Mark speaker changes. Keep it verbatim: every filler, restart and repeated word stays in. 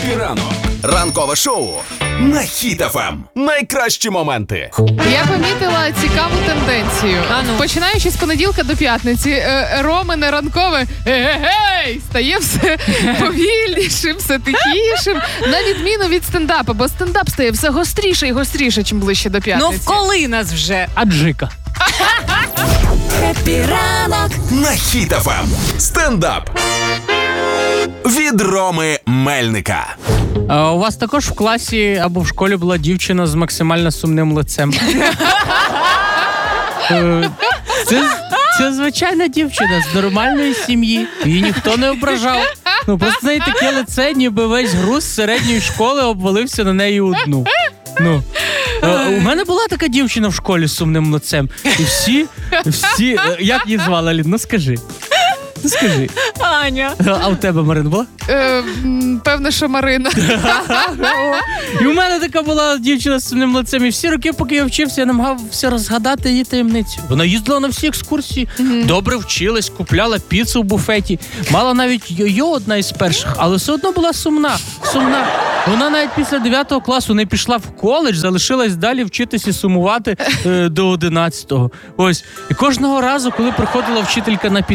Speaker 1: Хеппі ранок. Ранкове шоу на Хіт еф ем. Найкращі моменти.
Speaker 2: Я помітила цікаву тенденцію.
Speaker 3: Ану.
Speaker 2: Починаючи з понеділка до п'ятниці, е, Ромине ранкове «Ге-ге-гей!» стає все повільнішим, все тихішим. На відміну від стендапу, бо стендап стає все гостріше і гостріше, чим ближче до
Speaker 3: Ну,
Speaker 2: п'ятниці.
Speaker 3: вколи нас вже.
Speaker 4: Аджика.
Speaker 5: Хеппі ранок
Speaker 1: На Хіт еф ем. Стендап. Від Роми Мельника.
Speaker 4: А у вас також в класі або в школі була дівчина з максимально сумним лицем? Е, Це, це звичайна дівчина з нормальної сім'ї. Її ніхто не ображав. Ну, просто в неї таке лице, ніби весь груз середньої школи обвалився на неї одну. Ну, е, у мене була така дівчина в школі з сумним лицем. І всі, всі, е, як її звали, Алін? Ну скажи. Ну скажи.
Speaker 3: Аня.
Speaker 4: А у тебе, Марин, була?
Speaker 2: Е, м, певно, що Марина.
Speaker 4: І у мене така була дівчина з сумним лицем. І всі роки, поки я вчився, я намагався розгадати її таємницю. Вона їздила на всі екскурсії, добре вчилась, купляла піцу в буфеті. Мала навіть йо-йо одна із перших, але все одно була сумна. Сумна. Вона навіть після дев'ятого класу не пішла в коледж, залишилась далі вчитися і сумувати е, до одинадцятого. Ось. І кожного разу, коли приходила вчителька на